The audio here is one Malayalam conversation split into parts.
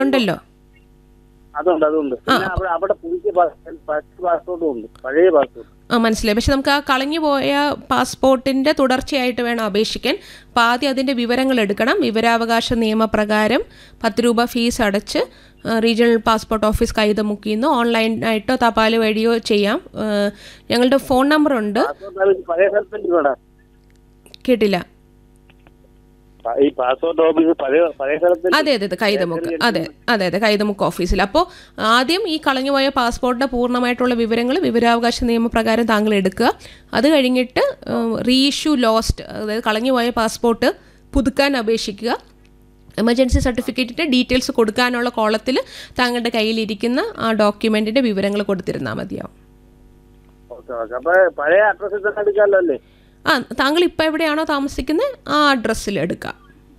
ഉണ്ടല്ലോ. അതുണ്ട്. പിന്നെ അവിടെ പുതിയ പാസ്പോർട്ടും ഉണ്ട്, പഴയ പാസ്പോർട്ട്. മനസ്സിലായി. പക്ഷെ നമുക്ക് ആ കളഞ്ഞു പോയ പാസ്പോർട്ടിൻ്റെ തുടർച്ചയായിട്ട് വേണം അപേക്ഷിക്കാൻ. അപ്പോൾ ആദ്യം അതിൻ്റെ വിവരങ്ങൾ എടുക്കണം. വിവരാവകാശ നിയമപ്രകാരം 10 രൂപ ഫീസ് അടച്ച് റീജിയണൽ പാസ്പോർട്ട് ഓഫീസ് കൈതമുക്കിന്ന് ഓൺലൈനായിട്ടോ തപാൽ വഴിയോ ചെയ്യാം. ഞങ്ങളുടെ ഫോൺ നമ്പറുണ്ട്. കേട്ടില്ല. ഈ പാസ്പോർട്ട് ഓഫീസ് പഴയ സ്ഥലത്ത്? അതെ കൈതമുക്ക്. അതെ കൈതമുക്ക് ഓഫീസിൽ. അപ്പോൾ ആദ്യം ഈ കളഞ്ഞുപോയ പാസ്പോർട്ടിൻ്റെ പൂർണ്ണമായിട്ടുള്ള വിവരങ്ങൾ വിവരാവകാശ നിയമപ്രകാരം താങ്കൾ എടുക്കുക. അത് കഴിഞ്ഞിട്ട് റീഇഷ്യൂ ലോസ്റ്റ്, അതായത് കളഞ്ഞുപോയ പാസ്പോർട്ട് പുതുക്കാൻ അപേക്ഷിക്കുക. എമർജൻസി സർട്ടിഫിക്കറ്റിൻ്റെ ഡീറ്റെയിൽസ് കൊടുക്കാനുള്ള കോളത്തിൽ താങ്കളുടെ കയ്യിലിരിക്കുന്ന ആ ഡോക്യുമെൻറ്റിൻ്റെ വിവരങ്ങൾ കൊടുത്തിരുന്നാൽ മതിയാവും. പഴയ അഡ്രസ്സിൽ തന്നെ എടുക്കാമല്ലോ അല്ലേ? താങ്കൾ ഇപ്പോൾ എവിടെയാണോ താമസിക്കുന്നത് ആ അഡ്രസ്സിൽ എടുക്കാം.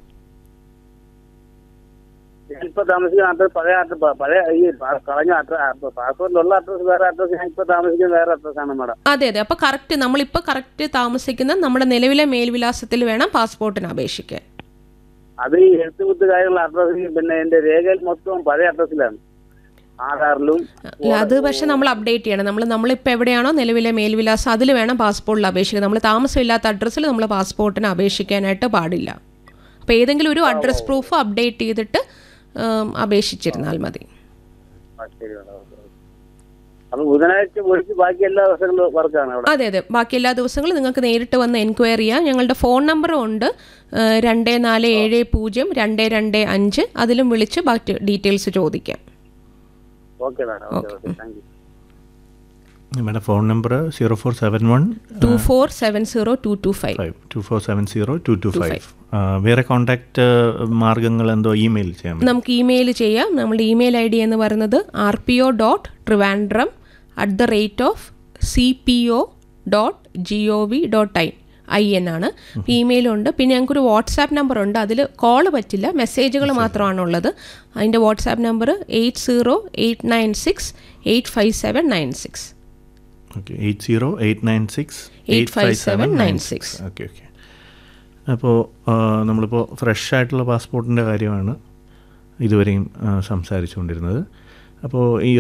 ഇപ്പൊ താമസിക്കുന്ന പഴയ ഈ കളഞ്ഞ പാസ്പോർട്ടിലുള്ള അഡ്രസ് വേറെ അഡ്രസ്, ഞാൻ ഇപ്പൊ താമസിക്കുന്ന വേറെ അഡ്രസ്സാണ് മാഡം. അതെ. അപ്പോൾ നമ്മളിപ്പോൾ കറക്റ്റ് താമസിക്കുന്ന നമ്മുടെ നിലവിലെ മേൽവിലാസത്തിൽ വേണം പാസ്പോർട്ടിന് അപേക്ഷിക്കാൻ. അത് ഈ എഴുത്തുകുത്തുകാരുള്ള അഡ്രസ്, പിന്നെ എന്റെ രേഖയിൽ മൊത്തം പഴയ അഡ്രസ്സിലാണ്, ആധാറിലും. അത് പക്ഷെ നമ്മൾ അപ്ഡേറ്റ് ചെയ്യണം. നമ്മളിപ്പോൾ എവിടെയാണോ നിലവിലെ മേൽവിലാസം അതിൽ വേണം പാസ്പോർട്ടിൽ അപേക്ഷിക്കാൻ. നമ്മൾ താമസമില്ലാത്ത അഡ്രസ്സിൽ നമ്മൾ പാസ്പോർട്ടിന് അപേക്ഷിക്കാനായിട്ട് പാടില്ല. അപ്പോൾ ഏതെങ്കിലും ഒരു അഡ്രസ് പ്രൂഫ് അപ്ഡേറ്റ് ചെയ്തിട്ട് അപേക്ഷിച്ചിരുന്നാൽ മതി. അതെ ബാക്കി എല്ലാ ദിവസങ്ങളും നിങ്ങൾക്ക് നേരിട്ട് വന്ന് എൻക്വയറി ചെയ്യാം. ഞങ്ങളുടെ ഫോൺ നമ്പറും ഉണ്ട്, 24702225. അതിലും വിളിച്ച് ബാക്കി ഡീറ്റെയിൽസ് ചോദിക്കാം. Madam phone number 0471 24702225. 24702225. വേറെ കോൺടാക്ട് മാർഗങ്ങൾ എന്തോ ഇമെയിൽ ചെയ്യാം? നമുക്ക് ഇമെയിൽ ചെയ്യാം. നമ്മുടെ ഇമെയിൽ ID എന്ന് പറയുന്നത് rpo.trivandrum@cpo.gov.in ആണ്. ഇമെയിലുണ്ട്. പിന്നെ ഞങ്ങൾക്കൊരു വാട്സാപ്പ് നമ്പർ ഉണ്ട്. അതിൽ കോൾ പറ്റില്ല, മെസ്സേജുകൾ മാത്രമാണുള്ളത്. അതിൻ്റെ വാട്സാപ്പ് നമ്പർ 8089685796. ഓക്കെ, 8089685796. ഓക്കെ. അപ്പോൾ നമ്മളിപ്പോൾ ഫ്രഷ് ആയിട്ടുള്ള പാസ്പോർട്ടിൻ്റെ കാര്യമാണ് ഇതുവരെയും സംസാരിച്ചുകൊണ്ടിരുന്നത്. അപ്പോൾ ഈ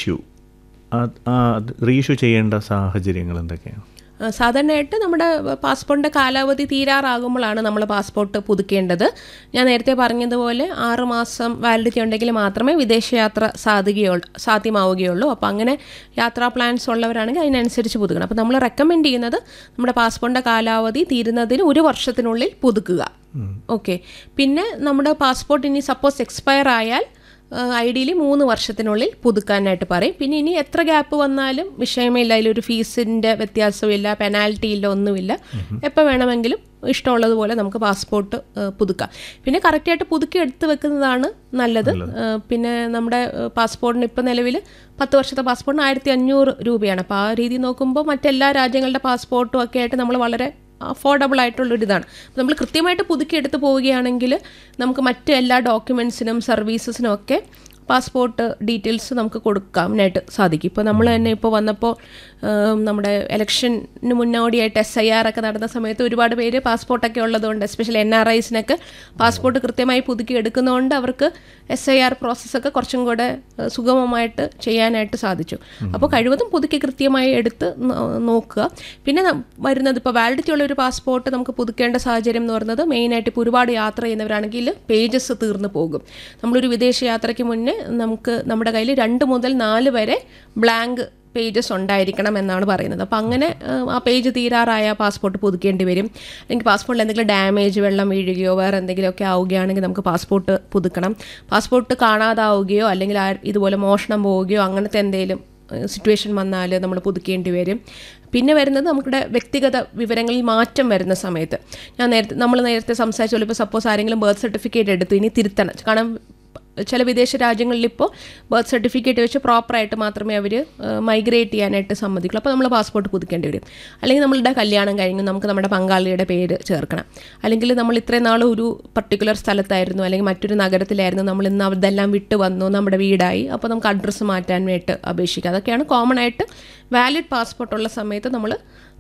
റീഇഷ്യൂ ചെയ്യേണ്ട സാഹചര്യങ്ങൾ എന്തൊക്കെയാണ്? സാധാരണയായിട്ട് നമ്മുടെ പാസ്പോർട്ടിൻ്റെ കാലാവധി തീരാറാകുമ്പോഴാണ് നമ്മൾ പാസ്പോർട്ട് പുതുക്കേണ്ടത്. ഞാൻ നേരത്തെ പറഞ്ഞതുപോലെ 6 മാസം വാലിഡിറ്റി ഉണ്ടെങ്കിൽ മാത്രമേ വിദേശയാത്ര സാധ്യമാവുകയുള്ളൂ. അപ്പോൾ അങ്ങനെ യാത്രാ പ്ലാൻസ് ഉള്ളവരാണെങ്കിൽ അതിനനുസരിച്ച് പുതുക്കണം. അപ്പോൾ നമ്മൾ റെക്കമെൻഡ് ചെയ്യുന്നത് നമ്മുടെ പാസ്പോർട്ടിൻ്റെ കാലാവധി തീരുന്നതിന് 1 വർഷത്തിനുള്ളിൽ പുതുക്കുക. ഓക്കെ. പിന്നെ നമ്മുടെ പാസ്പോർട്ട് ഇനി സപ്പോസ് എക്സ്പയർ ആയാൽ ഐഡിയലി 3 വർഷത്തിനുള്ളിൽ പുതുക്കാനായിട്ട് പറയും. പിന്നെ ഇനി എത്ര ഗ്യാപ്പ് വന്നാലും വിഷയമേ ഇല്ല, അതിലൊരു ഫീസിൻ്റെ വ്യത്യാസമില്ല, പെനാൽറ്റി ഇല്ല, ഒന്നുമില്ല. എപ്പോൾ വേണമെങ്കിലും ഇഷ്ടമുള്ളതുപോലെ നമുക്ക് പാസ്പോർട്ട് പുതുക്കാം. പിന്നെ കറക്റ്റായിട്ട് പുതുക്കി എടുത്ത് വെക്കുന്നതാണ് നല്ലത്. പിന്നെ നമ്മുടെ പാസ്പോർട്ടിന് ഇപ്പോൾ നിലവിൽ 10 വർഷത്തെ പാസ്പോർട്ടിന് 1500 രൂപയാണ്. അപ്പോൾ ആ രീതി നോക്കുമ്പോൾ മറ്റെല്ലാ രാജ്യങ്ങളുടെ പാസ്പോർട്ടും ഒക്കെ ആയിട്ട് നമ്മൾ വളരെ അഫോർഡബിൾ ആയിട്ടുള്ളൊരിതാണ്. നമ്മൾ കൃത്യമായിട്ട് പുതുക്കിയെടുത്ത് പോവുകയാണെങ്കിൽ നമുക്ക് മറ്റ് എല്ലാ ഡോക്യുമെൻറ്റ്സിനും സർവീസസിനും ഒക്കെ പാസ്പോർട്ട് ഡീറ്റെയിൽസ് നമുക്ക് കൊടുക്കാനായിട്ട് സാധിക്കും. ഇപ്പോൾ നമ്മൾ തന്നെ ഇപ്പോൾ വന്നപ്പോൾ നമ്മുടെ ഇലക്ഷന് മുന്നോടിയായിട്ട് SIR ഒക്കെ നടന്ന സമയത്ത് ഒരുപാട് പേര് പാസ്പോർട്ടൊക്കെ ഉള്ളതുകൊണ്ട്, എസ്പെഷ്യലി NRIസിനൊക്കെ പാസ്പോർട്ട് കൃത്യമായി പുതുക്കി എടുക്കുന്നതുകൊണ്ട് അവർക്ക് SIR പ്രോസസ്സൊക്കെ കുറച്ചും കൂടെ സുഗമമായിട്ട് ചെയ്യാനായിട്ട് സാധിച്ചു. അപ്പോൾ കഴിവതും പുതുക്കി കൃത്യമായി എടുത്ത് നോക്കുക. പിന്നെ വരുന്നത് ഇപ്പോൾ വാലിഡിറ്റി ഉള്ള ഒരു പാസ്പോർട്ട് നമുക്ക് പുതുക്കേണ്ട സാഹചര്യം എന്ന് പറയുന്നത് മെയിനായിട്ട് ഇപ്പോൾ ഒരുപാട് യാത്ര ചെയ്യുന്നവരാണെങ്കിൽ പേജസ് തീർന്നു പോകും. നമ്മളൊരു വിദേശ യാത്രയ്ക്ക് മുന്നേ നമുക്ക് നമ്മുടെ കയ്യിൽ 2 മുതൽ 4 വരെ ബ്ലാങ്ക് പേജസ് ഉണ്ടായിരിക്കണം എന്നാണ് പറയുന്നത്. അപ്പോൾ അങ്ങനെ ആ പേജ് തീരാറായ പാസ്പോർട്ട് പുതുക്കേണ്ടി വരും. അല്ലെങ്കിൽ പാസ്പോർട്ടിൽ എന്തെങ്കിലും ഡാമേജ്, വെള്ളം വീഴുകയോ വേറെ എന്തെങ്കിലുമൊക്കെ ആവുകയാണെങ്കിൽ നമുക്ക് പാസ്പോർട്ട് പുതുക്കണം. പാസ്പോർട്ട് കാണാതാവുകയോ അല്ലെങ്കിൽ ഇതുപോലെ മോഷണം പോവുകയോ അങ്ങനത്തെ എന്തെങ്കിലും സിറ്റുവേഷൻ വന്നാൽ നമ്മൾ പുതുക്കേണ്ടി വരും. പിന്നെ വരുന്നത് നമ്മുടെ വ്യക്തിഗത വിവരങ്ങളിൽ മാറ്റം വരുന്ന സമയത്ത് നമ്മൾ നേരത്തെ സംസാരിച്ച പോലെ ഇപ്പോൾ സപ്പോസ് ആരെങ്കിലും ബർത്ത് സർട്ടിഫിക്കറ്റ് എടുത്തു, ഇനി തിരുത്തണം. കാരണം ചില വിദേശ രാജ്യങ്ങളിലിപ്പോൾ ബർത്ത് സർട്ടിഫിക്കറ്റ് വെച്ച് പ്രോപ്പറായിട്ട് മാത്രമേ അവർ മൈഗ്രേറ്റ് ചെയ്യാനായിട്ട് സമ്മതിക്കുള്ളൂ. അപ്പോൾ നമ്മൾ പാസ്പോർട്ട് പുതുക്കേണ്ടി വരും. അല്ലെങ്കിൽ നമ്മളുടെ കല്യാണം കഴിഞ്ഞു, നമുക്ക് നമ്മുടെ പങ്കാളിയുടെ പേര് ചേർക്കണം. അല്ലെങ്കിൽ നമ്മൾ ഇത്രയും നാൾ ഒരു പർട്ടിക്കുലർ സ്ഥലത്തായിരുന്നു അല്ലെങ്കിൽ മറ്റൊരു നഗരത്തിലായിരുന്നു, നമ്മൾ ഇന്ന് അതെല്ലാം വിട്ട് വന്നു, നമ്മുടെ വീടായി, അപ്പോൾ നമുക്ക് അഡ്രസ്സ് മാറ്റാനായിട്ട് അപേക്ഷിക്കാം. അതൊക്കെയാണ് കോമൺ ആയിട്ട് വാലിഡ് പാസ്പോർട്ടുള്ള സമയത്ത് നമ്മൾ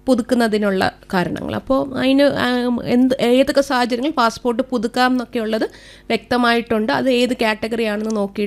പുതുക്കുന്നതിനുള്ള കാരണങ്ങൾ. അപ്പോൾ അതിന് ഏതൊക്കെ സാഹചര്യങ്ങളിൽ പാസ്പോർട്ട് പുതുക്കാം എന്നൊക്കെ ഉള്ളത് വ്യക്തമായിട്ടുണ്ട്. അത് ഏത് കാറ്റഗറി ആണെന്ന് നോക്കിയിട്ട്